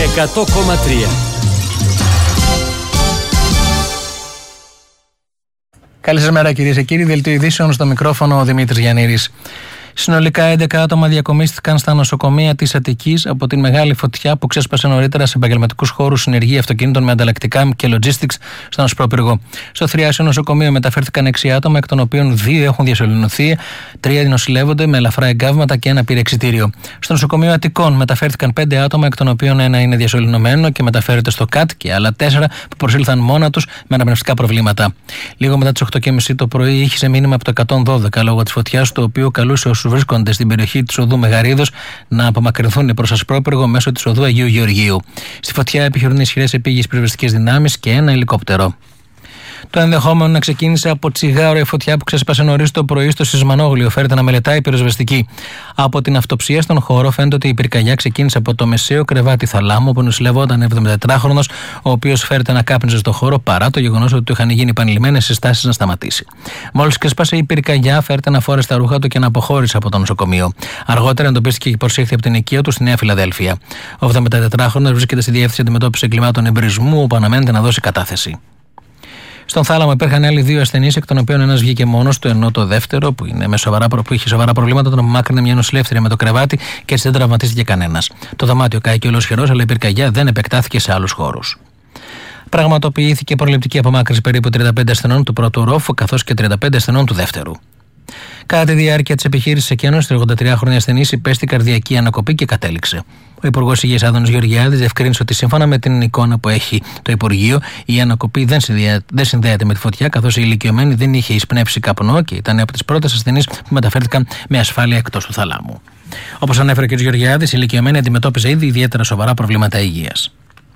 100,3. Καλή σας μέρα, κυρίες και κύριοι. Δελτίο ειδήσεων, στο μικρόφωνο ο Δημήτρης Γιαννήρης. Συνολικά 11 άτομα διακομίστηκαν στα νοσοκομεία της Αττικής από την μεγάλη φωτιά που ξέσπασε νωρίτερα σε επαγγελματικούς χώρους συνεργεία αυτοκινήτων με ανταλλακτικά και logistics στον Ασπρόπυργο. Στο Θριάσιο νοσοκομείο μεταφέρθηκαν 6 άτομα, εκ των οποίων 2 έχουν διασωληνωθεί, 3 νοσηλεύονται με ελαφρά εγκάβματα και 1 πήρε εξιτήριο. Στο νοσοκομείο Αττικών μεταφέρθηκαν 5 άτομα, εκ των οποίων 1 είναι διασωληνωμένο και μεταφέρεται στο ΚΑΤ, και άλλα 4 που προσήλθαν μόνα τους με αναπνευστικά προβλήματα. Λίγο μετά τις 8.30 το πρωί ήχησε μήνυμα από το 112 λόγω της φωτιάς, το οποίο καλούσε όσους βρίσκονται στην περιοχή της οδού Μεγαρίδος να απομακρυνθούν προς Ασπρόπυργο μέσω της οδού Αγίου Γεωργίου. Στη φωτιά επιχειρούν ισχυρές επίγειες πυροσβεστικές δυνάμεις και 1 ελικόπτερο. Το ενδεχόμενο να ξεκίνησε από τσιγάρο η φωτιά που ξέσπασε νωρίς το πρωί στο Σισμανόγλιο φέρεται να μελετάει η πυροσβεστική. Από την αυτοψία στον χώρο φαίνεται ότι η πυρκαγιά ξεκίνησε από το μεσαίο κρεβάτι θαλάμου, όπου νοσηλευόταν 74χρονος, ο οποίος φέρεται να κάπνιζε στο χώρο παρά το γεγονός ότι του είχαν γίνει επανειλημμένες συστάσεις να σταματήσει. Μόλις ξέσπασε η πυρκαγιά, φέρεται να φόρεσε τα ρούχα του και να αποχώρησε από το νοσοκομείο. Αργότερα εντοπίστηκε και προσήχθη από την οικία του στη Νέα Φιλαδέλφια. Ο 74χρονος βρίσκεται στη διεύθυνση αντιμετώπισης εγκλημάτων εμπρισμού, όπου αναμένεται να δώσει κατάθεση. Στον θάλαμο υπήρχαν άλλοι 2 ασθενείς, εκ των οποίων ένας βγήκε μόνος του, ενώ το δεύτερο, που είχε σοβαρά προβλήματα, τον απομάκρυνε μια νοσηλεύτρια με το κρεβάτι και έτσι δεν τραυματίστηκε κανένας. Το δωμάτιο κάηκε ολοσχερός, αλλά η πυρκαγιά δεν επεκτάθηκε σε άλλους χώρους. Πραγματοποιήθηκε προληπτική απομάκρυνση περίπου 35 ασθενών του πρώτου ορόφου, καθώς και 35 ασθενών του δεύτερου. Κατά τη διάρκεια της επιχείρησης εκένωσης, 83χρονη ασθενής υπέστη καρδιακή ανακοπή και κατέληξε. Ο Υπουργός Υγείας Άδωνης Γεωργιάδης διευκρίνησε ότι σύμφωνα με την εικόνα που έχει το Υπουργείο, η ανακοπή δεν συνδέεται με τη φωτιά, καθώς η ηλικιωμένη δεν είχε εισπνεύσει καπνό και ήταν από τις πρώτες ασθενείς που μεταφέρθηκαν με ασφάλεια εκτός του θαλάμου. Όπως ανέφερε ο κ. Γεωργιάδης, η ηλικιωμένη αντιμετώπιζε ήδη ιδιαίτερα σοβαρά προβλήματα υγείας.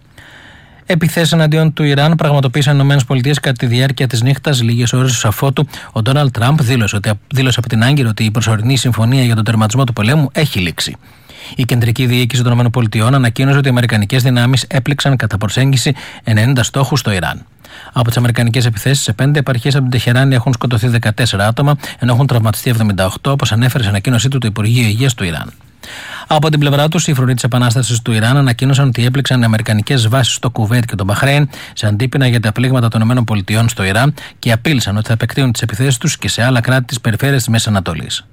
Επιθέσεις εναντίον του Ιράν πραγματοποίησαν οι ΗΠΑ κατά τη διάρκεια της νύχτας, λίγες ώρες αφότου ο Ντόναλντ Τραμπ δήλωσε από την Άγκυρα ότι η προσωρινή συμφωνία για τον τερματισμό του πολέμου έχει λήξει. Η κεντρική διοίκηση των ΗΠΑ ανακοίνωσε ότι οι αμερικανικές δυνάμεις έπληξαν κατά προσέγγιση 90 στόχους στο Ιράν. Από τις αμερικανικές επιθέσεις σε 5 επαρχίες από την Τεχεράνη έχουν σκοτωθεί 14 άτομα, ενώ έχουν τραυματιστεί 78, όπως ανέφερε σε ανακοίνωσή του το Υπουργείο Υγείας του Ιράν. Από την πλευρά τους, οι φρουροί της Επανάστασης του Ιράν ανακοίνωσαν ότι έπληξαν οι αμερικανικές βάσεις στο Κουβέιτ και το Μπαχρέιν σε αντίπεινα για τα πλήγματα των ΗΠΑ στο Ιράν και απείλησαν ότι θα επεκτείνουν τις επιθέσεις τους και σε άλλα κράτη της περιφέρειας της Μέσης Ανατολής.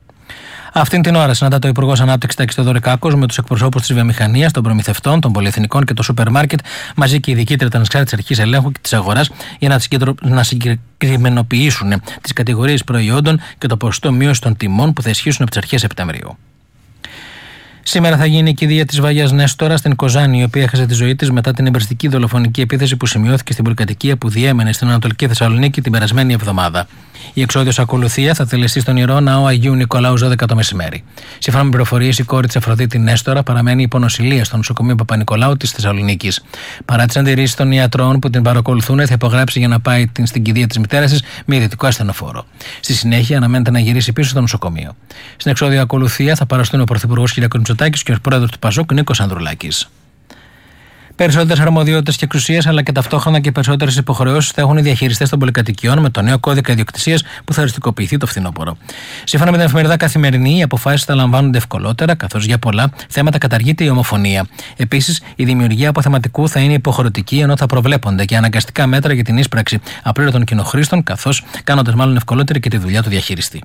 Αυτήν την ώρα συναντάται ο Υπουργός Ανάπτυξης Τάκης Θεοδωρικάκος με τους εκπροσώπους της βιομηχανίας, των προμηθευτών, των πολυεθνικών και των σούπερ μάρκετ, μαζί και η διοικήτρια της Ανεξάρτητης Αρχής Ελέγχου και της Αγοράς, για να συγκεκριμενοποιήσουν τις κατηγορίες προϊόντων και το ποσοστό μείωση των τιμών που θα ισχύσουν από τις αρχές Σεπτεμβρίου. Σήμερα θα γίνει η κηδεία της Βαγιάς Νέστορα στην Κοζάνη, η οποία έχασε τη ζωή της μετά την εμπριστική δολοφονική επίθεση που σημειώθηκε στην πολυκατοικία που διέμενε στην Ανατολική Θεσσαλονίκη την περασμένη εβδομάδα. Η εξόδιος ακολουθία θα τελεστεί στον Ιερό Ναό Αγίου Νικολάου 12 το μεσημέρι. Σύμφωνα με πληροφορίες, η κόρη της Αφροδίτη Νέστορα παραμένει υπονοσηλεία στο νοσοκομείο Παπα-Νικολάου της Θεσσαλονίκης. Παρά τις αντιρρήσεις των ιατρών που την παρακολουθούν, θα υπογράψει για να πάει στην κηδεία της μητέρας της με ιδιωτικό ασθενοφόρο. Στη συνέχεια, αναμένεται να γυρίσει πίσω στο νοσοκομείο. Στην εξόδιο ακολουθία θα παραστούν ο Πρωθυπουργός κ. Μητσοτάκης και ο πρόεδρος του ΠΑΣΟΚ Νίκος Ανδρουλάκης. Περισσότερες αρμοδιότητες και εξουσίες, αλλά και ταυτόχρονα και περισσότερες υποχρεώσεις θα έχουν οι διαχειριστές των πολυκατοικιών με το νέο κώδικα ιδιοκτησίας που θα οριστικοποιηθεί το φθινόπωρο. Σύμφωνα με την εφημερίδα Καθημερινή, οι αποφάσεις θα λαμβάνονται ευκολότερα, καθώς για πολλά θέματα καταργείται η ομοφωνία. Επίσης, η δημιουργία αποθεματικού θα είναι υποχρεωτική, ενώ θα προβλέπονται και αναγκαστικά μέτρα για την ίσπραξη απλήρωτων κοινοχρήστων, καθώς κάνοντας μάλλον ευκολότερη και τη δουλειά του διαχειριστή.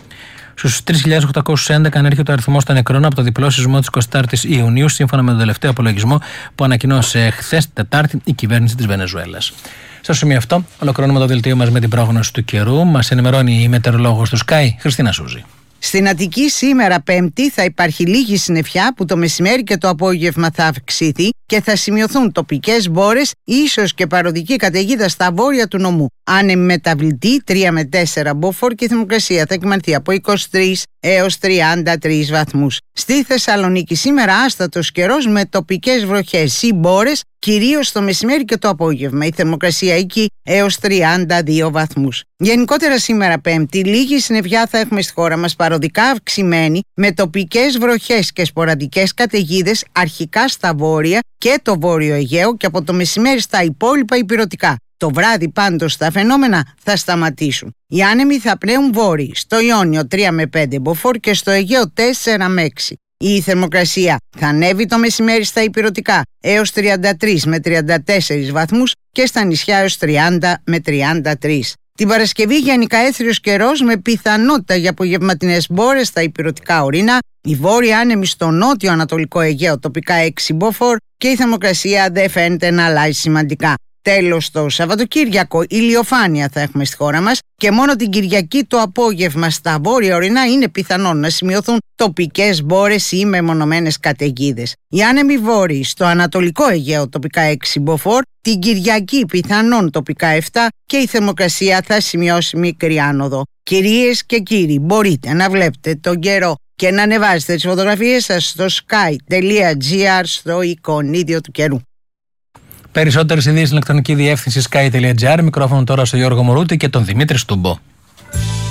Στους 3.811 ανέρχεται ο αριθμός των νεκρών από το διπλό σεισμό της 24ης Ιουνίου, σύμφωνα με τον τελευταίο απολογισμό που ανακοινώσε χθες Τετάρτη η κυβέρνηση της Βενεζουέλας. Στο σημείο αυτό, ολοκληρώνουμε το δελτίο μας με την πρόγνωση του καιρού. Μας ενημερώνει η μετεωρολόγος του Sky, Χριστίνα Σούζη. Στην Αττική σήμερα Πέμπτη θα υπάρχει λίγη συννεφιά που το μεσημέρι και το απόγευμα θα αυξηθεί και θα σημειωθούν τοπικές μπόρες, ίσως και παροδική καταιγίδα στα βόρεια του νομού. Άνεμη μεταβλητή 3 με 4 μποφόρ και η θερμοκρασία θα κυμανθεί από 23 έως 33 βαθμούς. Στη Θεσσαλονίκη σήμερα άστατος καιρός με τοπικές βροχές ή μπόρες, κυρίως το μεσημέρι και το απόγευμα. Η θερμοκρασία εκεί έως 32 βαθμούς. Γενικότερα σήμερα Πέμπτη, λίγη συννεφιά θα έχουμε στη χώρα μας, παροδικά αυξημένη, με τοπικές βροχές και σποραδικές καταιγίδες αρχικά στα βόρεια και το βόρειο Αιγαίο και από το μεσημέρι στα υπόλοιπα ηπειρωτικά. Το βράδυ πάντως τα φαινόμενα θα σταματήσουν. Οι άνεμοι θα πνέουν βόρειοι, στο Ιόνιο 3 με 5 μποφόρ και στο Αιγαίο 4 με 6. Η θερμοκρασία θα ανέβει το μεσημέρι στα ηπειρωτικά έως 33 με 34 βαθμούς και στα νησιά έως 30 με 33. Την Παρασκευή γενικά έθριος καιρός με πιθανότητα για απογευματινές μπόρες στα ηπειρωτικά ορεινά, η βόρεια άνεμη στο νότιο ανατολικό Αιγαίο τοπικά 6 μποφόρ και η θερμοκρασία δεν φαίνεται να αλλάζει σημαντικά. Τέλος, το Σαββατοκύριακο ηλιοφάνεια θα έχουμε στη χώρα μας και μόνο την Κυριακή το απόγευμα στα βόρεια ορεινά είναι πιθανόν να σημειωθούν τοπικές μπόρες ή μεμονωμένες καταιγίδες. Οι άνεμοι βόρειοι στο ανατολικό Αιγαίο τοπικά 6 μποφόρ, την Κυριακή πιθανόν τοπικά 7 και η θερμοκρασία θα σημειώσει μικρή άνοδο. Κυρίες και κύριοι, μπορείτε να βλέπετε τον καιρό και να ανεβάζετε τις φωτογραφίες σας στο sky.gr στο εικονίδιο του καιρού. Περισσότερες ειδήσεις στην ηλεκτρονική διεύθυνση sky.gr. Μικρόφωνο τώρα στο Γιώργο Μωρούτη και τον Δημήτρη Στούμπο.